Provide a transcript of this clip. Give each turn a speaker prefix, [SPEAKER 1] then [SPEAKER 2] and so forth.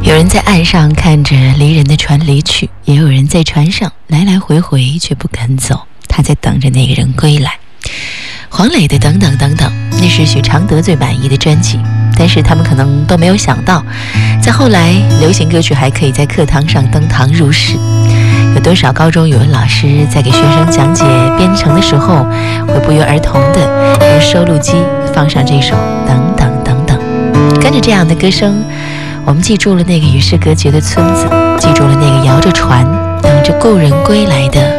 [SPEAKER 1] 有人在岸上看着离人的船离去，也有人在船上来来回回却不肯走，他在等着那个人归来。黄磊的等等等等，那是许常德最满意的专辑，但是他们可能都没有想到，在后来流行歌曲还可以在课堂上登堂入室。有多少高中语文老师在给学生讲解编程的时候，会不约而同的用收录机放上这首等等等等。跟着这样的歌声，我们记住了那个与世隔绝的村子，记住了那个摇着船等着故人归来的